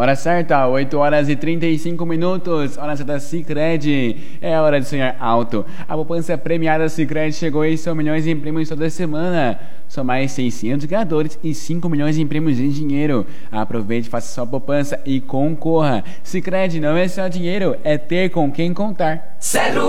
Hora certa, 8 horas e 35 minutos. Hora certa, Sicredi. É hora de sonhar alto. A poupança premiada Sicredi chegou e são milhões em prêmios toda semana. São mais 600 ganhadores e 5 milhões em prêmios em dinheiro. Aproveite, faça sua poupança e concorra. Sicredi não é só dinheiro, é ter com quem contar. 0